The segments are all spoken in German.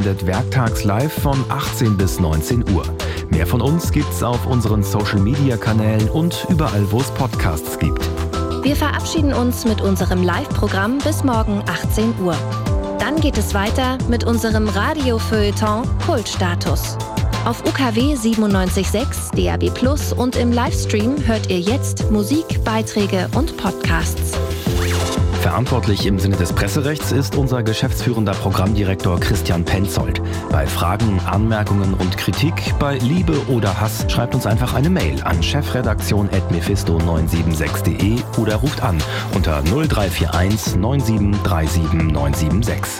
sendet werktags live von 18 bis 19 Uhr. Mehr von uns gibt's auf unseren Social-Media-Kanälen und überall, wo es Podcasts gibt. Wir verabschieden uns mit unserem Live-Programm bis morgen 18 Uhr. Dann geht es weiter mit unserem Radio-Feuilleton Kultstatus. Auf UKW 97.6, DAB+ und im Livestream hört ihr jetzt Musik, Beiträge und Podcasts. Verantwortlich im Sinne des Presserechts ist unser geschäftsführender Programmdirektor Christian Penzold. Bei Fragen, Anmerkungen und Kritik, bei Liebe oder Hass schreibt uns einfach eine Mail an chefredaktion@mephisto976.de oder ruft an unter 0341 9737 976.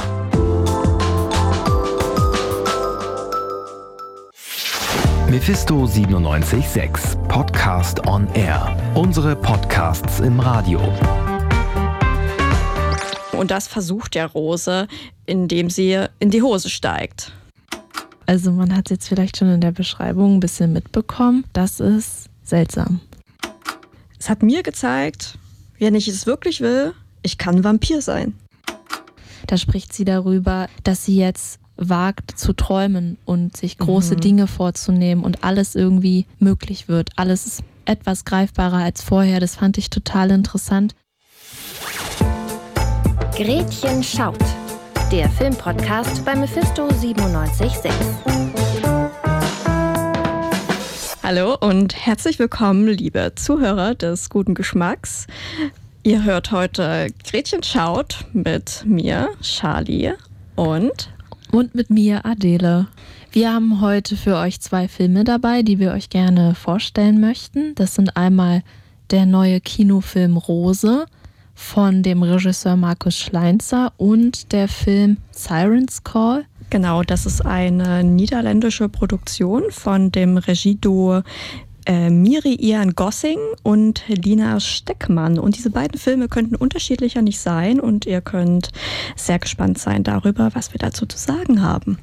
Mephisto 97.6 Podcast on Air. Unsere Podcasts im Radio. Und das versucht ja Rose, indem sie in die Hose steigt. Also man hat es jetzt vielleicht schon in der Beschreibung ein bisschen mitbekommen. Das ist seltsam. Es hat mir gezeigt, wenn ich es wirklich will, ich kann Vampir sein. Da spricht sie darüber, dass sie jetzt wagt zu träumen und sich große Dinge vorzunehmen und alles irgendwie möglich wird. Alles ist etwas greifbarer als vorher. Das fand ich total interessant. Gretchen schaut, der Filmpodcast bei Mephisto 97.6. Hallo und herzlich willkommen, liebe Zuhörer des guten Geschmacks. Ihr hört heute Gretchen schaut mit mir, Charlie und mit mir, Adele. Wir haben heute für euch 2 Filme dabei, die wir euch gerne vorstellen möchten. Das sind einmal der neue Kinofilm Rose von dem Regisseur Markus Schleinzer und der Film Siren's Call. Genau, das ist eine niederländische Produktion von dem Regieduo Miri-Ian Gossing und Lina Steckmann. Und diese beiden Filme könnten unterschiedlicher nicht sein und ihr könnt sehr gespannt sein darüber, was wir dazu zu sagen haben.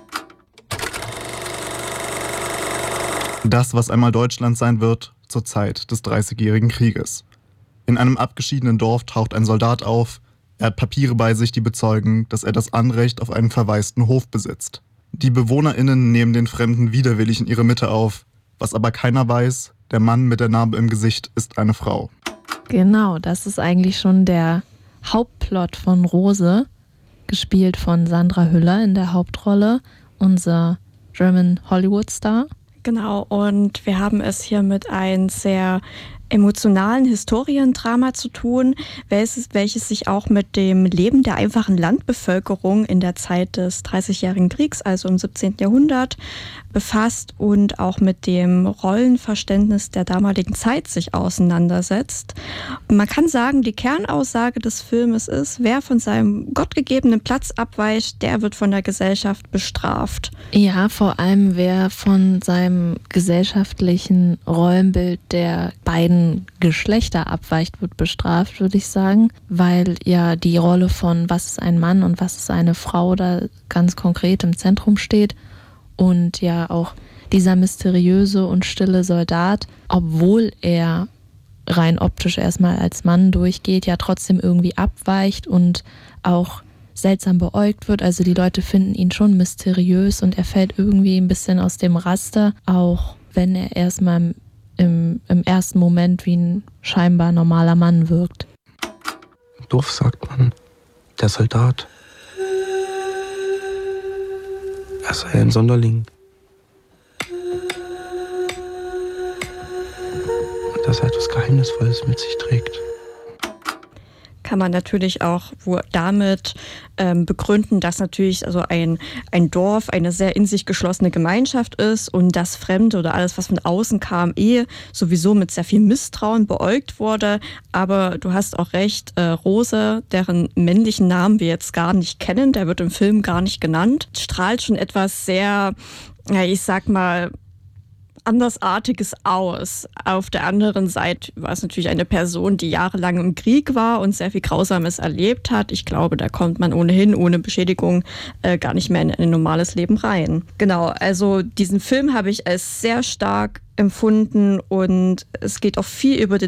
Das, was einmal Deutschland sein wird, zur Zeit des Dreißigjährigen Krieges. In einem abgeschiedenen Dorf taucht ein Soldat auf. Er hat Papiere bei sich, die bezeugen, dass er das Anrecht auf einen verwaisten Hof besitzt. Die BewohnerInnen nehmen den Fremden widerwillig in ihre Mitte auf. Was aber keiner weiß, der Mann mit der Narbe im Gesicht ist eine Frau. Genau, das ist eigentlich schon der Hauptplot von Rose, gespielt von Sandra Hüller in der Hauptrolle, unser German Hollywood-Star. Genau, und wir haben es hier mit einem sehr emotionalen Historiendrama zu tun, welches sich auch mit dem Leben der einfachen Landbevölkerung in der Zeit des 30-jährigen Kriegs, also im 17. Jahrhundert, befasst und auch mit dem Rollenverständnis der damaligen Zeit sich auseinandersetzt. Und man kann sagen, die Kernaussage des Filmes ist, wer von seinem gottgegebenen Platz abweicht, der wird von der Gesellschaft bestraft. Ja, vor allem wer von seinem gesellschaftlichen Rollenbild der beiden Geschlechter abweicht, wird bestraft, würde ich sagen, weil ja die Rolle von was ist ein Mann und was ist eine Frau da ganz konkret im Zentrum steht und ja auch dieser mysteriöse und stille Soldat, obwohl er rein optisch erstmal als Mann durchgeht, ja trotzdem irgendwie abweicht und auch seltsam beäugt wird. Also die Leute finden ihn schon mysteriös und er fällt irgendwie ein bisschen aus dem Raster, auch wenn er erstmal im ersten Moment wie ein scheinbar normaler Mann wirkt. Im Dorf sagt man, der Soldat, er sei ein Sonderling. Und dass er etwas Geheimnisvolles mit sich trägt. Kann man natürlich auch damit begründen, dass natürlich also ein Dorf eine sehr in sich geschlossene Gemeinschaft ist und das Fremde oder alles, was von außen kam, sowieso mit sehr viel Misstrauen beäugt wurde. Aber du hast auch recht, Rose, deren männlichen Namen wir jetzt gar nicht kennen, der wird im Film gar nicht genannt, strahlt schon etwas sehr, ja, ich sag mal, Andersartiges aus. Auf der anderen Seite war es natürlich eine Person, die jahrelang im Krieg war und sehr viel Grausames erlebt hat. Ich glaube, da kommt man ohnehin ohne Beschädigung gar nicht mehr in ein normales Leben rein. Genau, also diesen Film habe ich als sehr stark empfunden und es geht auch viel über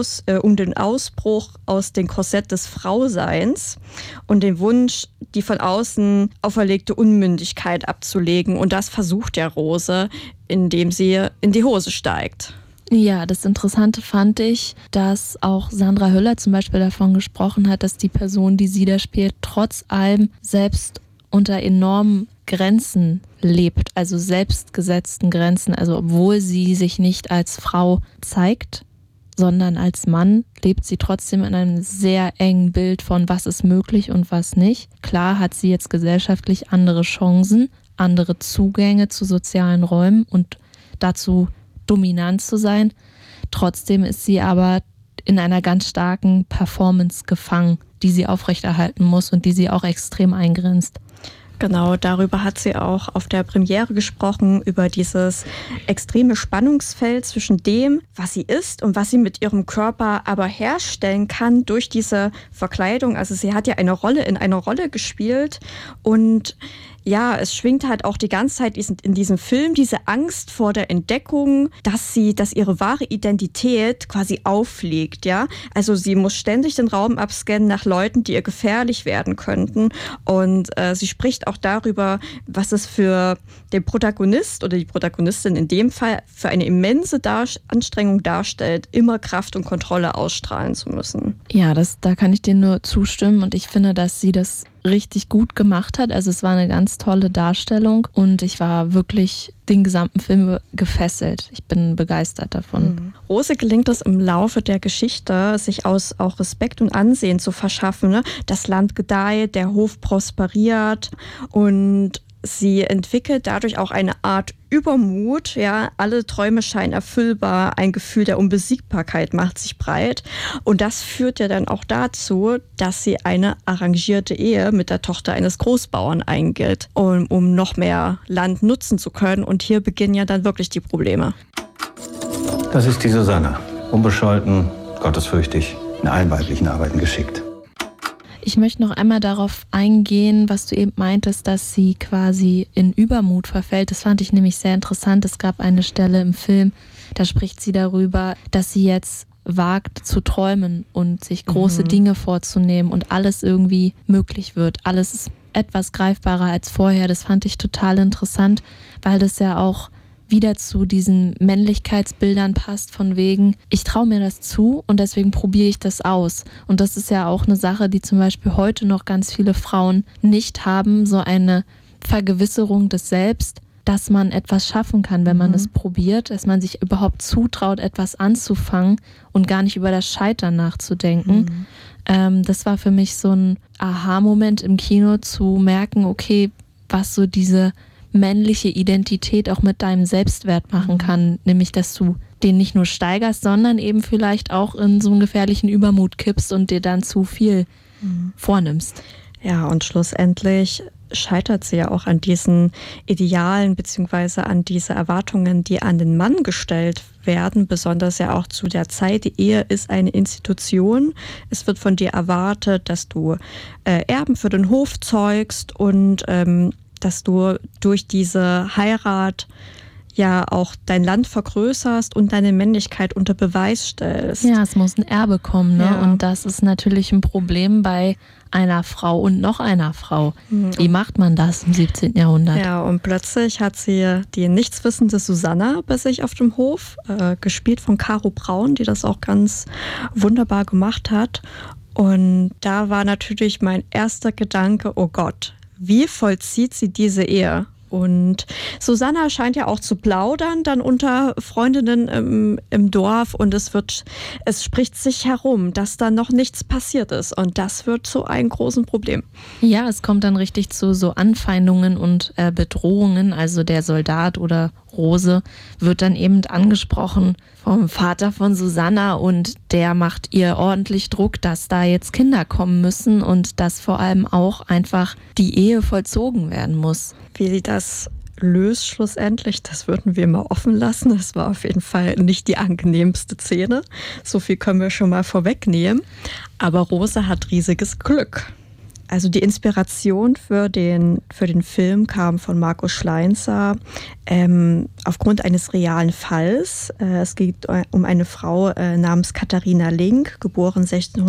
um den Ausbruch aus dem Korsett des Frauseins und den Wunsch, die von außen auferlegte Unmündigkeit abzulegen. Und das versucht ja Rose, indem sie in die Hose steigt. Ja, das Interessante fand ich, dass auch Sandra Hüller zum Beispiel davon gesprochen hat, dass die Person, die sie da spielt, trotz allem selbst unter enormen Grenzen lebt, also selbstgesetzten Grenzen. Also obwohl sie sich nicht als Frau zeigt, sondern als Mann, lebt sie trotzdem in einem sehr engen Bild von, was ist möglich und was nicht. Klar hat sie jetzt gesellschaftlich andere Chancen, andere Zugänge zu sozialen Räumen und dazu dominant zu sein. Trotzdem ist sie aber in einer ganz starken Performance gefangen, die sie aufrechterhalten muss und die sie auch extrem eingrenzt. Genau, darüber hat sie auch auf der Premiere gesprochen, über dieses extreme Spannungsfeld zwischen dem, was sie ist und was sie mit ihrem Körper aber herstellen kann durch diese Verkleidung. Also sie hat ja eine Rolle in einer Rolle gespielt und ja, es schwingt halt auch die ganze Zeit in diesem Film diese Angst vor der Entdeckung, dass ihre wahre Identität quasi auffliegt, ja. Also sie muss ständig den Raum abscannen nach Leuten, die ihr gefährlich werden könnten. Und sie spricht auch darüber, was es für den Protagonist oder die Protagonistin in dem Fall für eine immense Anstrengung darstellt, immer Kraft und Kontrolle ausstrahlen zu müssen. Ja, da kann ich dir nur zustimmen und ich finde, dass sie das richtig gut gemacht hat. Also es war eine ganz tolle Darstellung und ich war wirklich den gesamten Film gefesselt. Ich bin begeistert davon. Rose gelingt es im Laufe der Geschichte, sich auch Respekt und Ansehen zu verschaffen. Ne? Das Land gedeiht, der Hof prosperiert und sie entwickelt dadurch auch eine Art Übermut, ja, alle Träume scheinen erfüllbar, ein Gefühl der Unbesiegbarkeit macht sich breit und das führt ja dann auch dazu, dass sie eine arrangierte Ehe mit der Tochter eines Großbauern eingeht, um noch mehr Land nutzen zu können und hier beginnen ja dann wirklich die Probleme. Das ist die Susanna, unbescholten, gottesfürchtig, in allen weiblichen Arbeiten geschickt. Ich möchte noch einmal darauf eingehen, was du eben meintest, dass sie quasi in Übermut verfällt. Das fand ich nämlich sehr interessant. Es gab eine Stelle im Film, da spricht sie darüber, dass sie jetzt wagt zu träumen und sich große Dinge vorzunehmen und alles irgendwie möglich wird. Alles ist etwas greifbarer als vorher. Das fand ich total interessant, weil das ja auch wieder zu diesen Männlichkeitsbildern passt, von wegen, ich traue mir das zu und deswegen probiere ich das aus. Und das ist ja auch eine Sache, die zum Beispiel heute noch ganz viele Frauen nicht haben, so eine Vergewisserung des Selbst, dass man etwas schaffen kann, wenn man es probiert, dass man sich überhaupt zutraut, etwas anzufangen und gar nicht über das Scheitern nachzudenken. Das war für mich so ein Aha-Moment im Kino, zu merken, okay, was so diese männliche Identität auch mit deinem Selbstwert machen kann, nämlich dass du den nicht nur steigerst, sondern eben vielleicht auch in so einen gefährlichen Übermut kippst und dir dann zu viel vornimmst. Ja, und schlussendlich scheitert sie ja auch an diesen Idealen beziehungsweise an diese Erwartungen, die an den Mann gestellt werden, besonders ja auch zu der Zeit. Die Ehe ist eine Institution. Es wird von dir erwartet, dass du Erben für den Hof zeugst und dass du durch diese Heirat ja auch dein Land vergrößerst und deine Männlichkeit unter Beweis stellst. Ja, es muss ein Erbe kommen, ne? Ja. Und das ist natürlich ein Problem bei einer Frau und noch einer Frau. Wie macht man das im 17. Jahrhundert? Ja, und plötzlich hat sie die nichtswissende Susanna bei sich auf dem Hof, gespielt von Caro Braun, die das auch ganz wunderbar gemacht hat. Und da war natürlich mein erster Gedanke, oh Gott, wie vollzieht sie diese Ehe? Und Susanna scheint ja auch zu plaudern dann unter Freundinnen im Dorf und es spricht sich herum, dass da noch nichts passiert ist und das wird zu einem großen Problem. Ja, es kommt dann richtig zu so Anfeindungen und Bedrohungen, also der Soldat oder Rose wird dann eben angesprochen vom Vater von Susanna und der macht ihr ordentlich Druck, dass da jetzt Kinder kommen müssen und dass vor allem auch einfach die Ehe vollzogen werden muss. Wie sie das löst schlussendlich, das würden wir mal offen lassen. Das war auf jeden Fall nicht die angenehmste Szene. So viel können wir schon mal vorwegnehmen. Aber Rose hat riesiges Glück. Also die Inspiration für den Film kam von Markus Schleinzer aufgrund eines realen Falls. Es geht um eine Frau namens Katharina Link, geboren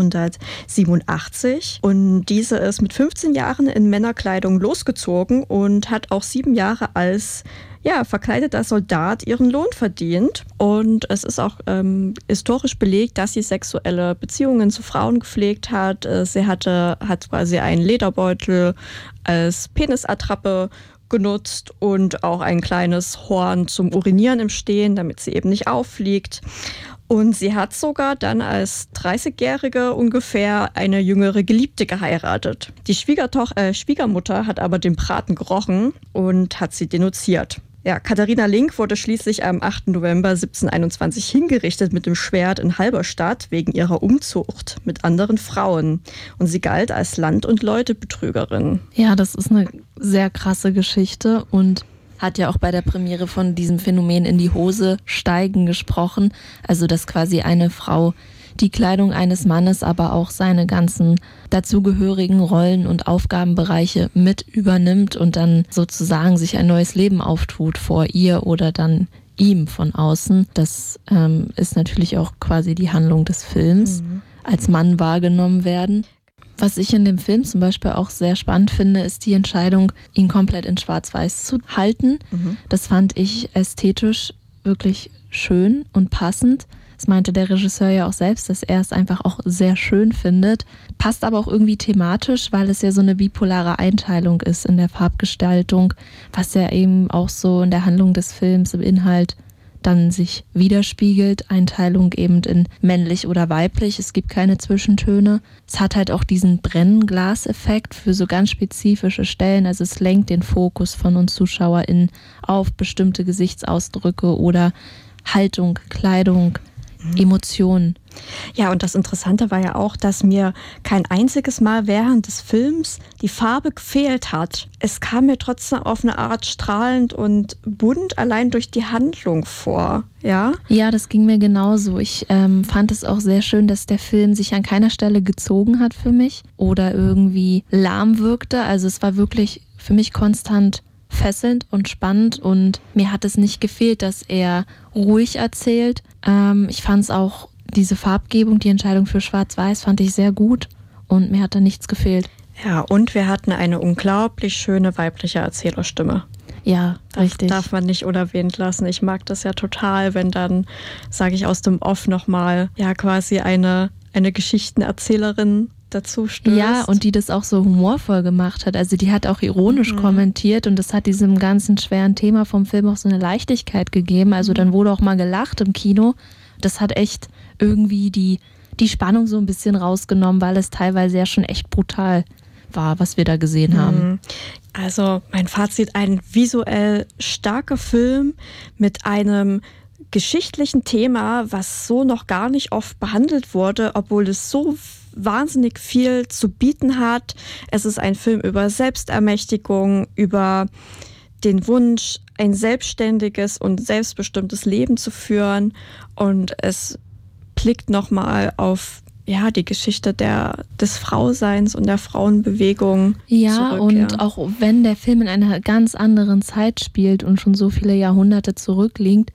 1687. Und diese ist mit 15 Jahren in Männerkleidung losgezogen und hat auch 7 Jahre als verkleideter Soldat ihren Lohn verdient. Und es ist auch historisch belegt, dass sie sexuelle Beziehungen zu Frauen gepflegt hat. Sie hat quasi einen Lederbeutel als Penisattrappe genutzt und auch ein kleines Horn zum Urinieren im Stehen, damit sie eben nicht auffliegt. Und sie hat sogar dann als 30-Jährige ungefähr eine jüngere Geliebte geheiratet. Die Schwiegermutter hat aber den Braten gerochen und hat sie denunziert. Ja, Katharina Link wurde schließlich am 8. November 1721 hingerichtet mit dem Schwert in Halberstadt wegen ihrer Unzucht mit anderen Frauen. Und sie galt als Land- und Leutebetrügerin. Ja, das ist eine sehr krasse Geschichte und hat ja auch bei der Premiere von diesem Phänomen in die Hose steigen gesprochen. Also, dass quasi eine Frau die Kleidung eines Mannes, aber auch seine ganzen dazugehörigen Rollen und Aufgabenbereiche mit übernimmt und dann sozusagen sich ein neues Leben auftut vor ihr oder dann ihm von außen. Das ist natürlich auch quasi die Handlung des Films, als Mann wahrgenommen werden. Was ich in dem Film zum Beispiel auch sehr spannend finde, ist die Entscheidung, ihn komplett in Schwarz-Weiß zu halten. Das fand ich ästhetisch wirklich schön und passend. Das meinte der Regisseur ja auch selbst, dass er es einfach auch sehr schön findet. Passt aber auch irgendwie thematisch, weil es ja so eine bipolare Einteilung ist in der Farbgestaltung, was ja eben auch so in der Handlung des Films im Inhalt dann sich widerspiegelt. Einteilung eben in männlich oder weiblich. Es gibt keine Zwischentöne. Es hat halt auch diesen Brennglaseffekt für so ganz spezifische Stellen. Also es lenkt den Fokus von uns ZuschauerInnen auf bestimmte Gesichtsausdrücke oder Haltung, Kleidung, Emotionen. Ja, und das Interessante war ja auch, dass mir kein einziges Mal während des Films die Farbe gefehlt hat. Es kam mir trotzdem auf eine Art strahlend und bunt allein durch die Handlung vor. Ja, das ging mir genauso. Ich fand es auch sehr schön, dass der Film sich an keiner Stelle gezogen hat für mich oder irgendwie lahm wirkte. Also es war wirklich für mich konstant fesselnd und spannend und mir hat es nicht gefehlt, dass er ruhig erzählt. Ich fand es auch, diese Farbgebung, die Entscheidung für Schwarz-Weiß fand ich sehr gut und mir hat da nichts gefehlt. Ja, und wir hatten eine unglaublich schöne weibliche Erzählerstimme. Ja, richtig. Darf man nicht unerwähnt lassen. Ich mag das ja total, wenn dann, sage ich aus dem Off nochmal, quasi eine Geschichtenerzählerin dazu stößt. Ja, und die das auch so humorvoll gemacht hat. Also die hat auch ironisch kommentiert und das hat diesem ganzen schweren Thema vom Film auch so eine Leichtigkeit gegeben. Also dann wurde auch mal gelacht im Kino. Das hat echt irgendwie die Spannung so ein bisschen rausgenommen, weil es teilweise ja schon echt brutal war, was wir da gesehen haben. Also mein Fazit, ein visuell starker Film mit einem geschichtlichen Thema, was so noch gar nicht oft behandelt wurde, obwohl es so wahnsinnig viel zu bieten hat. Es ist ein Film über Selbstermächtigung, über den Wunsch, ein selbstständiges und selbstbestimmtes Leben zu führen. Und es blickt nochmal auf die Geschichte des Frauseins und der Frauenbewegung zurück. Und auch wenn der Film in einer ganz anderen Zeit spielt und schon so viele Jahrhunderte zurückliegt,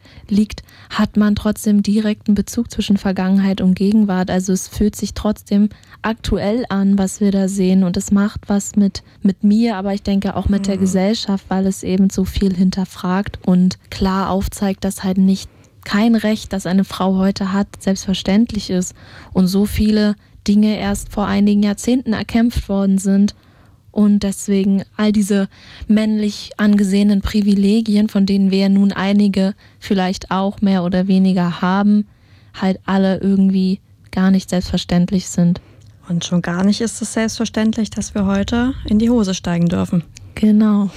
hat man trotzdem direkten Bezug zwischen Vergangenheit und Gegenwart. Also es fühlt sich trotzdem aktuell an, was wir da sehen und es macht was mit mir, aber ich denke auch mit der Gesellschaft, weil es eben so viel hinterfragt und klar aufzeigt, dass halt kein Recht, das eine Frau heute hat, selbstverständlich ist und so viele Dinge erst vor einigen Jahrzehnten erkämpft worden sind und deswegen all diese männlich angesehenen Privilegien, von denen wir nun einige vielleicht auch mehr oder weniger haben, halt alle irgendwie gar nicht selbstverständlich sind. Und schon gar nicht ist es selbstverständlich, dass wir heute in die Hose steigen dürfen. Genau.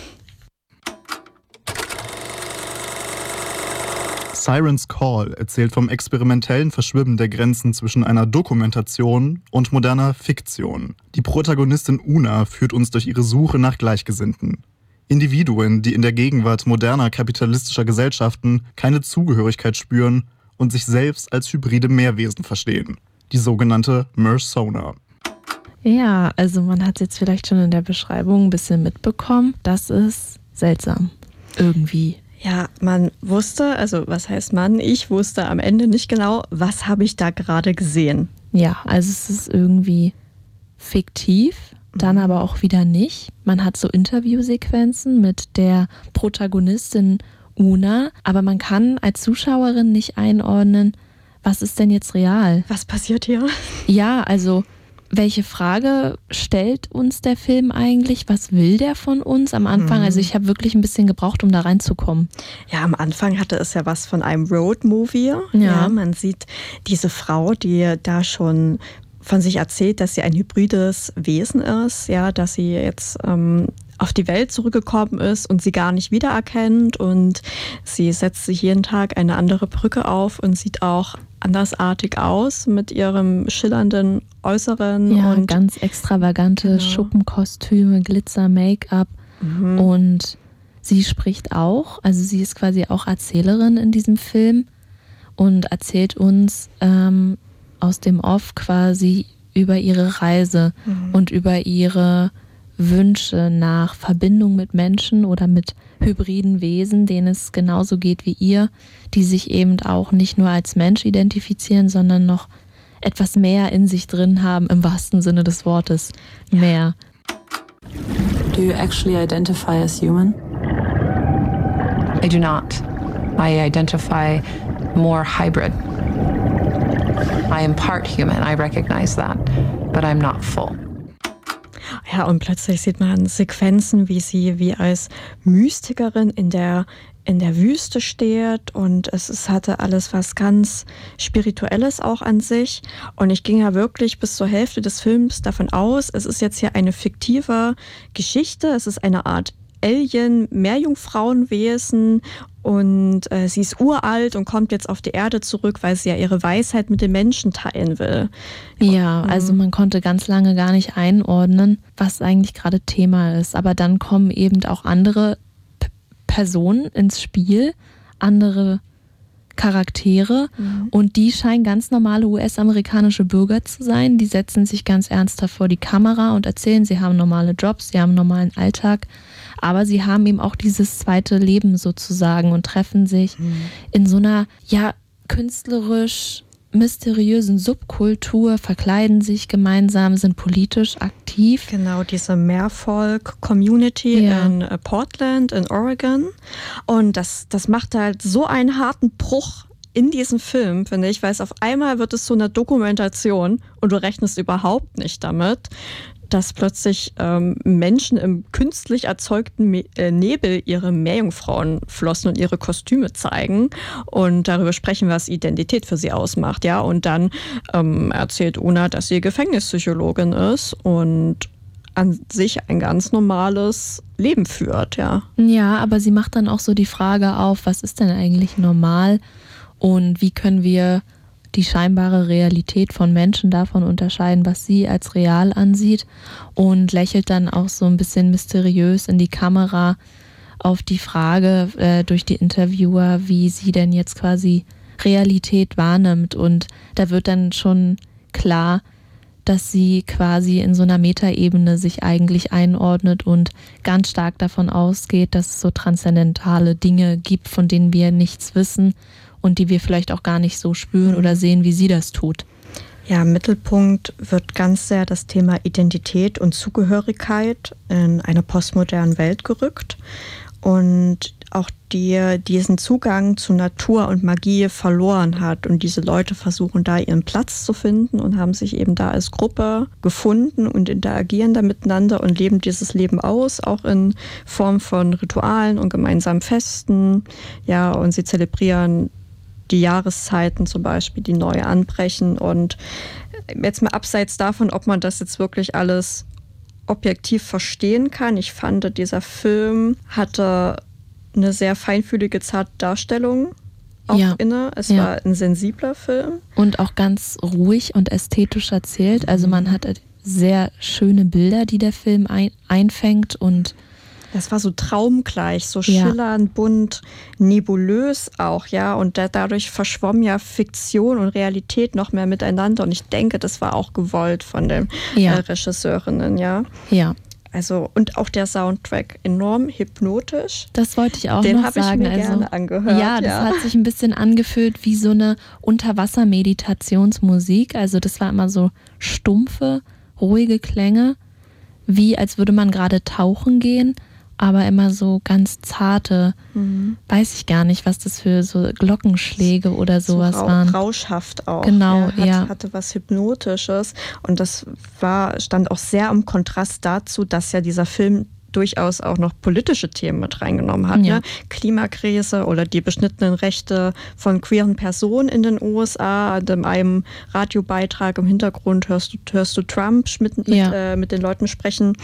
Siren's Call erzählt vom experimentellen Verschwimmen der Grenzen zwischen einer Dokumentation und moderner Fiktion. Die Protagonistin Una führt uns durch ihre Suche nach Gleichgesinnten. Individuen, die in der Gegenwart moderner kapitalistischer Gesellschaften keine Zugehörigkeit spüren und sich selbst als hybride Mehrwesen verstehen. Die sogenannte Mersona. Ja, also man hat es jetzt vielleicht schon in der Beschreibung ein bisschen mitbekommen. Das ist seltsam. Irgendwie. Ja, man wusste, also was heißt man? Ich wusste am Ende nicht genau, was habe ich da gerade gesehen. Ja, also es ist irgendwie fiktiv, dann aber auch wieder nicht. Man hat so Interviewsequenzen mit der Protagonistin Una, aber man kann als Zuschauerin nicht einordnen, was ist denn jetzt real? Was passiert hier? Ja, also welche Frage stellt uns der Film eigentlich? Was will der von uns am Anfang? Also ich habe wirklich ein bisschen gebraucht, um da reinzukommen. Ja, am Anfang hatte es ja was von einem Road-Movie. Ja, man sieht diese Frau, die da schon von sich erzählt, dass sie ein hybrides Wesen ist, ja, dass sie jetzt auf die Welt zurückgekommen ist und sie gar nicht wiedererkennt, und sie setzt sich jeden Tag eine andere Perücke auf und sieht auch andersartig aus mit ihrem schillernden Äußeren. Ja, und ganz extravagante Schuppenkostüme, Glitzer-Make-up. Und sie spricht auch, also sie ist quasi auch Erzählerin in diesem Film und erzählt uns aus dem Off quasi über ihre Reise und über ihre Wünsche nach Verbindung mit Menschen oder mit hybriden Wesen, denen es genauso geht wie ihr, die sich eben auch nicht nur als Mensch identifizieren, sondern noch etwas mehr in sich drin haben, im wahrsten Sinne des Wortes. Mehr. Do you actually identify as human? I do not. I identify more hybrid. I am part human, I recognize that, but I'm not full. Ja, und plötzlich sieht man Sequenzen, wie sie wie als Mystikerin in der Wüste steht, und es hatte alles was ganz Spirituelles auch an sich. Und ich ging ja wirklich bis zur Hälfte des Films davon aus, es ist jetzt hier eine fiktive Geschichte, es ist eine Art Alien, Meerjungfrauenwesen, und sie ist uralt und kommt jetzt auf die Erde zurück, weil sie ja ihre Weisheit mit den Menschen teilen will. Ja, also man konnte ganz lange gar nicht einordnen, was eigentlich gerade Thema ist. Aber dann kommen eben auch andere Personen ins Spiel, andere Charaktere, und die scheinen ganz normale US-amerikanische Bürger zu sein. Die setzen sich ganz ernsthaft vor die Kamera und erzählen, sie haben normale Jobs, sie haben einen normalen Alltag, aber sie haben eben auch dieses zweite Leben sozusagen und treffen sich in so einer, ja, künstlerisch mysteriösen Subkultur, verkleiden sich gemeinsam, sind politisch aktiv. Genau, diese Meervolk-Community in Portland, in Oregon. Und das macht halt so einen harten Bruch in diesem Film, finde ich, weil es auf einmal wird es so eine Dokumentation und du rechnest überhaupt nicht damit, dass plötzlich Menschen im künstlich erzeugten Nebel ihre Meerjungfrauenflossen und ihre Kostüme zeigen und darüber sprechen, was Identität für sie ausmacht. Ja? Und dann erzählt Una, dass sie Gefängnispsychologin ist und an sich ein ganz normales Leben führt. Ja, aber sie macht dann auch so die Frage auf, was ist denn eigentlich normal und wie können wir die scheinbare Realität von Menschen davon unterscheiden, was sie als real ansieht, und lächelt dann auch so ein bisschen mysteriös in die Kamera auf die Frage durch die Interviewer, wie sie denn jetzt quasi Realität wahrnimmt. Und da wird dann schon klar, dass sie quasi in so einer Metaebene sich eigentlich einordnet und ganz stark davon ausgeht, dass es so transzendentale Dinge gibt, von denen wir nichts wissen und die wir vielleicht auch gar nicht so spüren oder sehen, wie sie das tut. Ja, im Mittelpunkt wird ganz sehr das Thema Identität und Zugehörigkeit in einer postmodernen Welt gerückt und auch die diesen Zugang zu Natur und Magie verloren hat. Und diese Leute versuchen da ihren Platz zu finden und haben sich eben da als Gruppe gefunden und interagieren da miteinander und leben dieses Leben aus, auch in Form von Ritualen und gemeinsamen Festen. Ja, und sie zelebrieren die Jahreszeiten zum Beispiel, die neu anbrechen. Und jetzt mal abseits davon, ob man das jetzt wirklich alles objektiv verstehen kann. Ich fand, dieser Film hatte eine sehr feinfühlige, zarte Darstellung auch inne. Es war ein sensibler Film. Und auch ganz ruhig und ästhetisch erzählt. Also man hat sehr schöne Bilder, die der Film einfängt, und Das war so traumgleich, so schillernd, bunt, nebulös auch, ja. Und dadurch verschwommen ja Fiktion und Realität noch mehr miteinander. Und ich denke, das war auch gewollt von den Regisseurinnen, ja. Ja. Also, und auch der Soundtrack enorm hypnotisch. Das wollte ich auch Den noch habe ich sagen. mir gerne angehört. Ja, das hat sich ein bisschen angefühlt wie so eine Unterwasser-Meditationsmusik. Also das war immer so stumpfe, ruhige Klänge, wie als würde man gerade tauchen gehen, aber immer so ganz zarte, weiß ich gar nicht, was das für so Glockenschläge oder sowas waren. Rauschhaft auch. Genau, Hatte was Hypnotisches und das stand auch sehr im Kontrast dazu, dass ja dieser Film durchaus auch noch politische Themen mit reingenommen hat. Ja. Ne? Klimakrise oder die beschnittenen Rechte von queeren Personen in den USA. In einem Radiobeitrag im Hintergrund hörst du Trump mit den Leuten sprechen.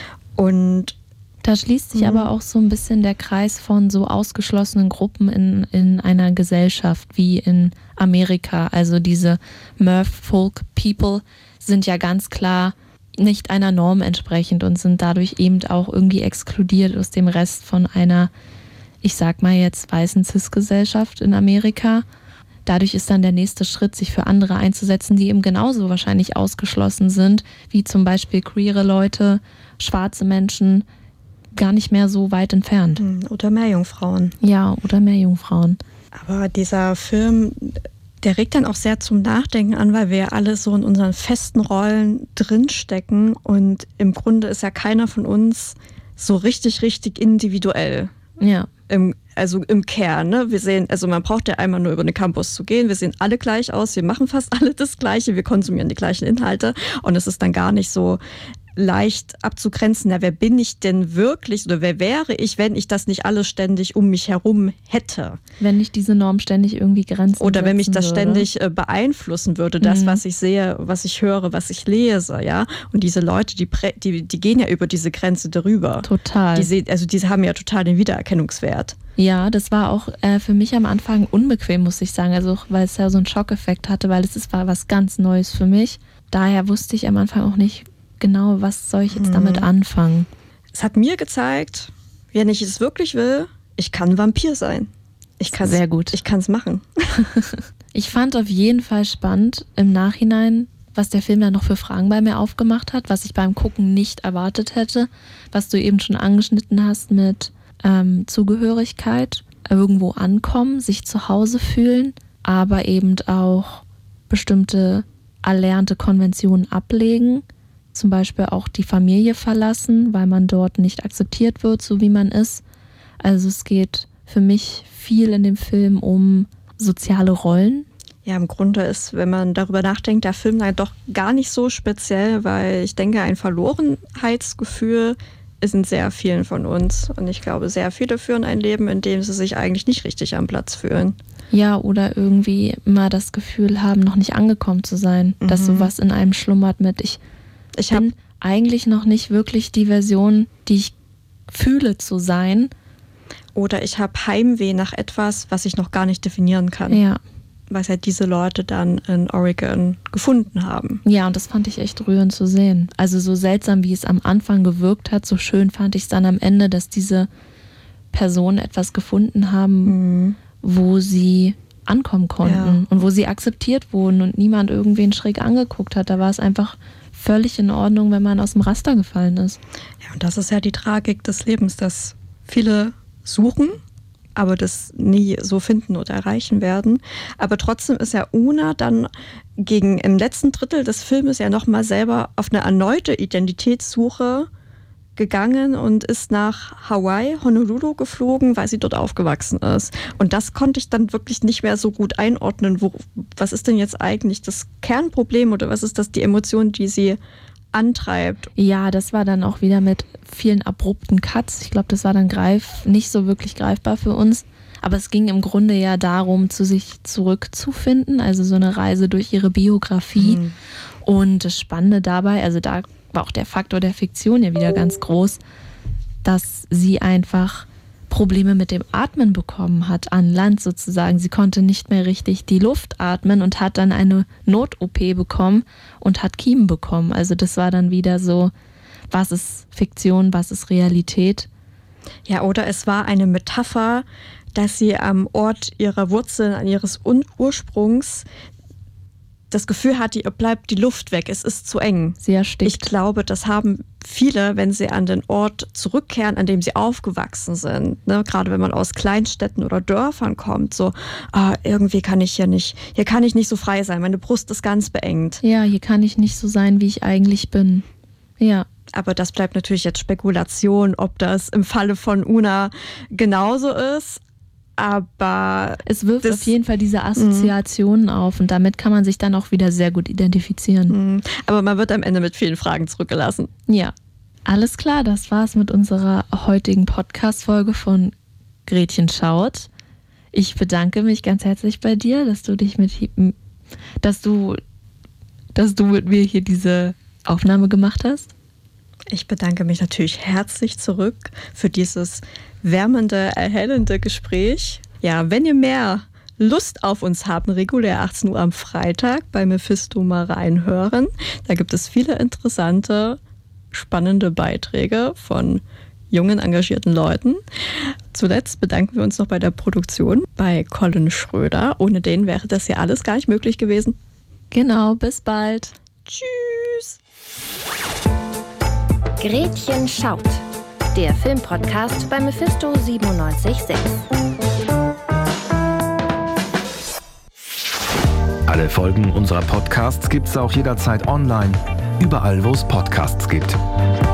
Und da schließt sich aber auch so ein bisschen der Kreis von so ausgeschlossenen Gruppen in einer Gesellschaft wie in Amerika. Also diese Merfolk-People sind ja ganz klar nicht einer Norm entsprechend und sind dadurch eben auch irgendwie exkludiert aus dem Rest von einer, ich sag mal jetzt, weißen Cis-Gesellschaft in Amerika. Dadurch ist dann der nächste Schritt, sich für andere einzusetzen, die eben genauso wahrscheinlich ausgeschlossen sind, wie zum Beispiel queere Leute, schwarze Menschen, gar nicht mehr so weit entfernt. Oder Meerjungfrauen. Ja, oder Meerjungfrauen. Aber dieser Film, der regt dann auch sehr zum Nachdenken an, weil wir ja alle so in unseren festen Rollen drinstecken und im Grunde ist ja keiner von uns so richtig individuell. Ja. Also im Kern, ne? Wir sehen, also man braucht ja einmal nur über den Campus zu gehen, wir sehen alle gleich aus, wir machen fast alle das Gleiche, wir konsumieren die gleichen Inhalte und es ist dann gar nicht so leicht abzugrenzen, wer bin ich denn wirklich oder wer wäre ich, wenn ich das nicht alles ständig um mich herum hätte. Wenn nicht diese Norm ständig irgendwie Grenzen oder wenn mich das würde. ständig beeinflussen würde, das, was ich sehe, was ich höre, was ich lese, ja. Und diese Leute, die gehen ja über diese Grenze darüber. Total. Die haben ja total den Wiedererkennungswert. Ja, das war auch für mich am Anfang unbequem, muss ich sagen, also weil es ja so einen Schockeffekt hatte, weil war was ganz Neues für mich. Daher wusste ich am Anfang auch nicht genau, was soll ich jetzt damit anfangen. Es hat mir gezeigt, wenn ich es wirklich will, ich kann ein Vampir sein. Sehr gut. Ich kann es machen. Ich fand auf jeden Fall spannend im Nachhinein, was der Film dann noch für Fragen bei mir aufgemacht hat, was ich beim Gucken nicht erwartet hätte, was du eben schon angeschnitten hast mit Zugehörigkeit, irgendwo ankommen, sich zu Hause fühlen, aber eben auch bestimmte erlernte Konventionen ablegen, zum Beispiel auch die Familie verlassen, weil man dort nicht akzeptiert wird, so wie man ist. Also es geht für mich viel in dem Film um soziale Rollen. Ja, im Grunde ist, wenn man darüber nachdenkt, der Film dann doch gar nicht so speziell, weil ich denke, ein Verlorenheitsgefühl ist in sehr vielen von uns. Und ich glaube, sehr viele führen ein Leben, in dem sie sich eigentlich nicht richtig am Platz fühlen. Ja, oder irgendwie immer das Gefühl haben, noch nicht angekommen zu sein. Dass sowas in einem schlummert mit, ich bin eigentlich noch nicht wirklich die Version, die ich fühle zu sein. Oder ich habe Heimweh nach etwas, was ich noch gar nicht definieren kann. Ja. Was ja diese Leute dann in Oregon gefunden haben. Ja, und das fand ich echt rührend zu sehen. Also so seltsam, wie es am Anfang gewirkt hat, so schön fand ich es dann am Ende, dass diese Personen etwas gefunden haben, wo sie ankommen konnten und wo sie akzeptiert wurden und niemand irgendwen schräg angeguckt hat. Da war es einfach völlig in Ordnung, wenn man aus dem Raster gefallen ist. Ja, und das ist ja die Tragik des Lebens, dass viele suchen, aber das nie so finden oder erreichen werden. Aber trotzdem ist ja Una dann im letzten Drittel des Filmes ja nochmal selber auf eine erneute Identitätssuche gegangen und ist nach Hawaii, Honolulu geflogen, weil sie dort aufgewachsen ist. Und das konnte ich dann wirklich nicht mehr so gut einordnen. Was ist denn jetzt eigentlich das Kernproblem oder was ist das die Emotion, die sie antreibt? Ja, das war dann auch wieder mit vielen abrupten Cuts. Ich glaube, das war dann nicht so wirklich greifbar für uns. Aber es ging im Grunde ja darum, zu sich zurückzufinden, also so eine Reise durch ihre Biografie. Und das Spannende dabei, also da war auch der Faktor der Fiktion ja wieder ganz groß, dass sie einfach Probleme mit dem Atmen bekommen hat, an Land sozusagen. Sie konnte nicht mehr richtig die Luft atmen und hat dann eine Not-OP bekommen und hat Kiemen bekommen. Also das war dann wieder so, was ist Fiktion, was ist Realität? Ja, oder es war eine Metapher, dass sie am Ort ihrer Wurzeln, an ihres Ursprungs das Gefühl hat, ihr bleibt die Luft weg, es ist zu eng. Sie erstickt. Ich glaube, das haben viele, wenn sie an den Ort zurückkehren, an dem sie aufgewachsen sind. Ne? Gerade wenn man aus Kleinstädten oder Dörfern kommt, so, irgendwie kann ich hier nicht so frei sein, meine Brust ist ganz beengt. Ja, hier kann ich nicht so sein, wie ich eigentlich bin. Ja. Aber das bleibt natürlich jetzt Spekulation, ob das im Falle von Una genauso ist. Aber es wirft auf jeden Fall diese Assoziationen auf und damit kann man sich dann auch wieder sehr gut identifizieren. Aber man wird am Ende mit vielen Fragen zurückgelassen. Ja, alles klar, das war's mit unserer heutigen Podcast-Folge von Gretchen schaut. Ich bedanke mich ganz herzlich bei dir, dass du mit mir hier diese Aufnahme gemacht hast. Ich bedanke mich natürlich herzlich zurück für dieses wärmende, erhellende Gespräch. Ja, wenn ihr mehr Lust auf uns habt, regulär 18 Uhr am Freitag bei Mephisto mal reinhören. Da gibt es viele interessante, spannende Beiträge von jungen, engagierten Leuten. Zuletzt bedanken wir uns noch bei der Produktion bei Colin Schröder. Ohne den wäre das ja alles gar nicht möglich gewesen. Genau, bis bald. Tschüss. Gretchen schaut. Der Filmpodcast bei Mephisto 97.6. Alle Folgen unserer Podcasts gibt's auch jederzeit online. Überall, wo es Podcasts gibt.